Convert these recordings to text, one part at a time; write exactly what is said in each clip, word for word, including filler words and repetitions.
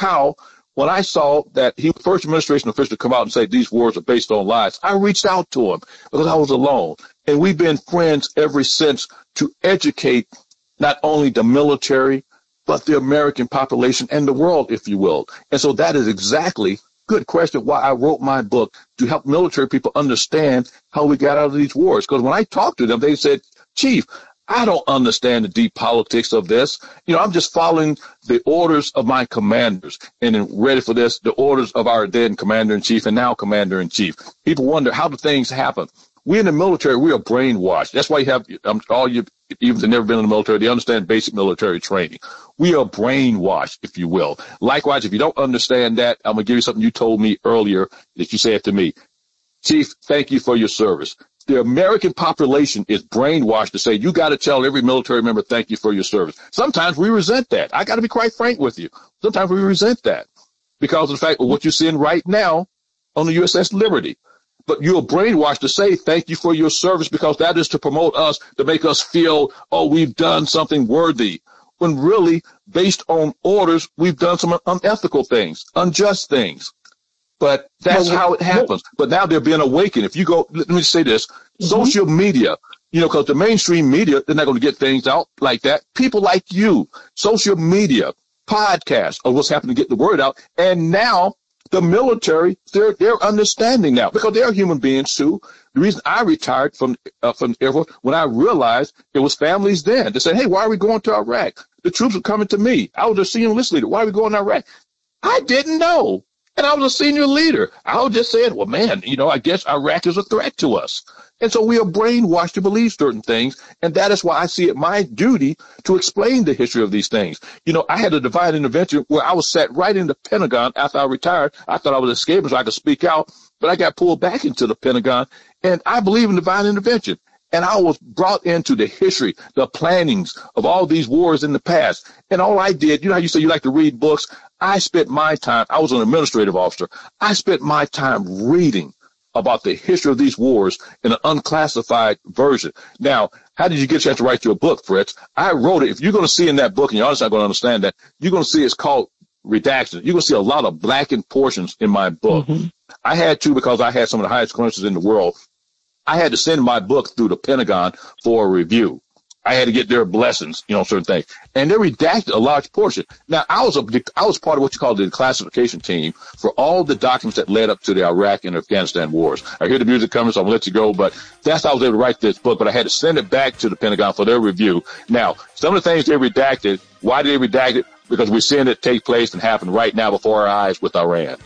how, when I saw that he was the first administration official to come out and say these wars are based on lies, I reached out to him because I was alone. And we've been friends ever since to educate not only the military, but the American population and the world, if you will. And so that is exactly, good question, why I wrote my book, to help military people understand how we got out of these wars. Because when I talked to them, they said, Chief, I don't understand the deep politics of this. You know, I'm just following the orders of my commanders. And then ready for this, the orders of our then commander-in-chief and now commander-in-chief. People wonder, how do things happen? We in the military, we are brainwashed. That's why you have um, all you, even if they've never been in the military, they understand basic military training. We are brainwashed, if you will. Likewise, if you don't understand that, I'm going to give you something you told me earlier that you said to me. Chief, thank you for your service. The American population is brainwashed to say, you got to tell every military member, thank you for your service. Sometimes we resent that. I got to be quite frank with you. Sometimes we resent that because of the fact of what you're seeing right now on the U S S Liberty. But you're brainwashed to say thank you for your service because that is to promote us, to make us feel, oh, we've done something worthy. When really, based on orders, we've done some unethical things, unjust things. But that's well, how it happens. Well, but now they're being awakened. If you go, let me say this, mm-hmm. social media, you know, because the mainstream media, they're not going to get things out like that. People like you, social media, podcasts are what's happening to get the word out. And now the military, they're they're understanding now because they're human beings too. The reason I retired from uh, from the Air Force, when I realized it was families then. They said, hey, why are we going to Iraq? The troops were coming to me. I was a senior enlist leader. Why are we going to Iraq? I didn't know. And I was a senior leader. I was just saying, well, man, you know, I guess Iraq is a threat to us. And so we are brainwashed to believe certain things. And that is why I see it my duty to explain the history of these things. You know, I had a divine intervention where I was sat right in the Pentagon after I retired. I thought I was escaping so I could speak out, but I got pulled back into the Pentagon. And I believe in divine intervention. And I was brought into the history, the plannings of all these wars in the past. And all I did, you know how you say you like to read books? I spent my time, I was an administrative officer. I spent my time reading about the history of these wars in an unclassified version. Now, how did you get a chance to write your book, Fritz? I wrote it. If you're going to see in that book, and you're honestly not going to understand that, you're going to see it's called Redaction. You're going to see a lot of blackened portions in my book. Mm-hmm. I had to because I had some of the highest clearances in the world. I had to send my book through the Pentagon for a review. I had to get their blessings, you know, certain things. And they redacted a large portion. Now, I was a, I was part of what you call the classification team for all the documents that led up to the Iraq and Afghanistan wars. I hear the music coming, so I'm going to let you go, but that's how I was able to write this book, but I had to send it back to the Pentagon for their review. Now, some of the things they redacted, why did they redact it? Because we're seeing it take place and happen right now before our eyes with Iran.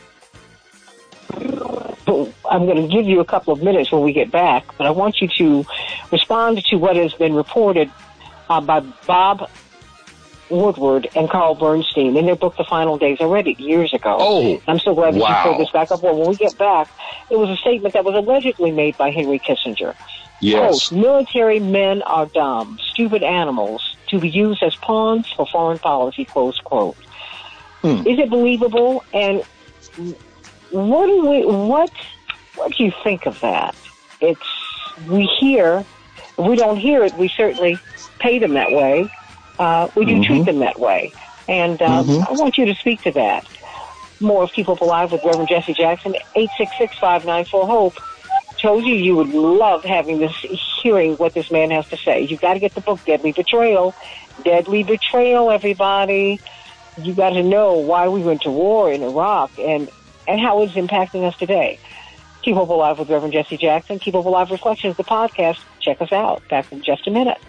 I'm going to give you a couple of minutes when we get back, but I want you to respond to what has been reported uh, by Bob Woodward and Carl Bernstein in their book, The Final Days. I read it years ago. Oh, I'm so glad that wow. you pulled this back up. Well, when we get back, it was a statement that was allegedly made by Henry Kissinger. Yes. Quote, military men are dumb, stupid animals to be used as pawns for foreign policy, close quote. Hmm. Is it believable? And what do we, what, what do you think of that? It's, we hear, if we don't hear it, we certainly pay them that way. Uh, we do mm-hmm. treat them that way. And um, mm-hmm. I want you to speak to that. More of Keep Hope Alive with Reverend Jesse Jackson, eight six six, five nine four, HOPE. Told you you would love having this, hearing what this man has to say. You've got to get the book, Deadly Betrayal. Deadly Betrayal, everybody. You got to know why we went to war in Iraq and, and how it's impacting us today. Keep Hope Alive with Reverend Jesse Jackson. Keep Hope Alive Reflections, the podcast. Check us out. Back in just a minute.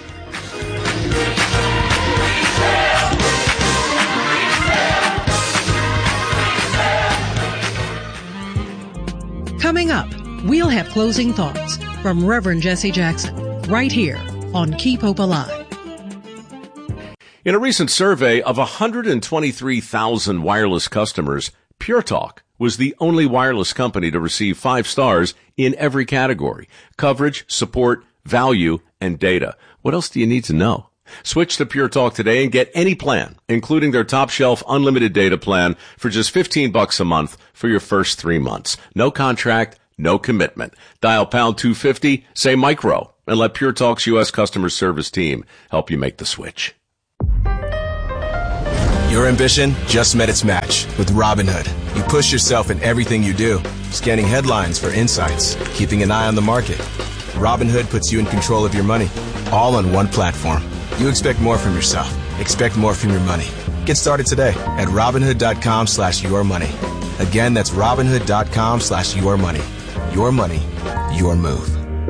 Coming up, we'll have closing thoughts from Reverend Jesse Jackson right here on Keep Hope Alive. In a recent survey of one hundred twenty-three thousand wireless customers, Pure Talk was the only wireless company to receive five stars in every category: coverage, support, value, and data. What else do you need to know? Switch to Pure Talk today and get any plan, including their top shelf unlimited data plan for just fifteen bucks a month for your first three months. No contract, no commitment. Dial pound two fifty, say micro, and let Pure Talk's U S customer service team help you make the switch. Your ambition just met its match with Robinhood. You push yourself in everything you do, scanning headlines for insights, keeping an eye on the market. Robinhood puts you in control of your money, all on one platform. You expect more from yourself. Expect more from your money. Get started today at Robinhood.com slash your money. Again, that's Robinhood.com slash your money. Your money, your move.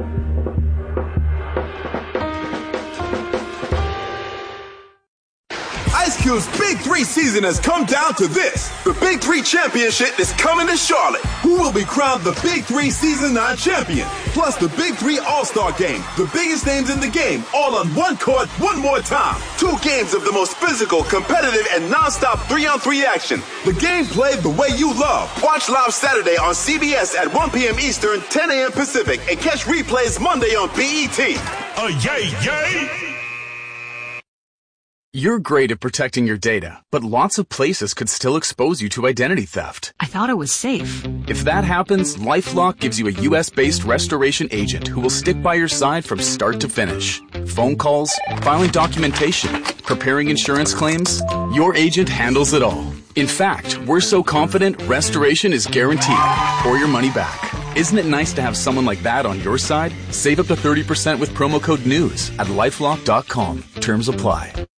Ice Cube's Big Three season has come down to this. The Big Three Championship is coming to Charlotte. Who will be crowned the Big Three Season nine champion? Plus the Big Three All-Star Game. The biggest names in the game, all on one court, one more time. Two games of the most physical, competitive, and non-stop three-on-three action. The game played the way you love. Watch live Saturday on C B S at one p.m. Eastern, ten a.m. Pacific, and catch replays Monday on B E T. Oh, yay, yay! You're great at protecting your data, but lots of places could still expose you to identity theft. I thought it was safe. If that happens, LifeLock gives you a U S-based restoration agent who will stick by your side from start to finish. Phone calls, filing documentation, preparing insurance claims, your agent handles it all. In fact, we're so confident restoration is guaranteed or your money back. Isn't it nice to have someone like that on your side? Save up to thirty percent with promo code NEWS at LifeLock dot com. Terms apply.